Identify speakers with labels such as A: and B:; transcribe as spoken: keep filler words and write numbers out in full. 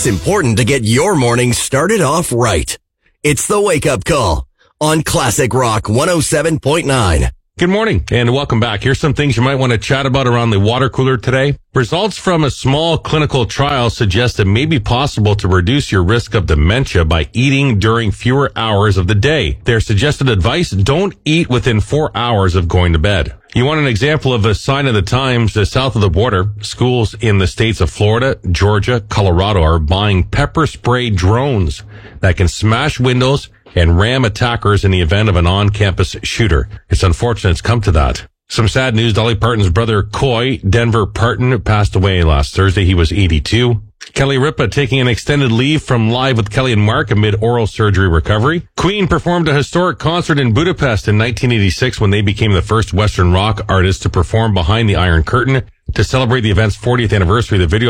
A: It's important to get your morning started off right. It's the Wake Up Call on Classic Rock one oh seven point nine.
B: Good morning and welcome back. Here's some things you might want to chat about around the water cooler today. Results from a small clinical trial suggest it may be possible to reduce your risk of dementia by eating during fewer hours of the day. Their suggested advice: don't eat within four hours of going to bed. You want an example of a sign of the times? Uh, south of the border, schools in the states of Florida, Georgia, Colorado are buying pepper spray drones that can smash windows and ram attackers in the event of an on-campus shooter. It's unfortunate it's come to that. Some sad news: Dolly Parton's brother, Coy Denver Parton, passed away last Thursday. He was eighty-two. Kelly Ripa taking an extended leave from Live with Kelly and Mark amid oral surgery recovery. Queen performed a historic concert in Budapest in nineteen eighty-six when they became the first Western rock artist to perform behind the Iron Curtain. To celebrate the event's fortieth anniversary, the video